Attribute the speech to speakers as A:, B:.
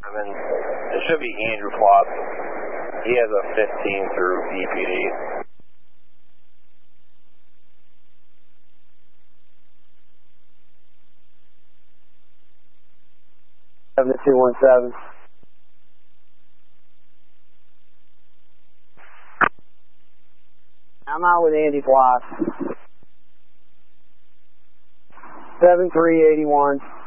A: It should be Andrew Plotz. He has a 15 through EPD.
B: Seven 217. I'm out with Andy Plotz. 7381.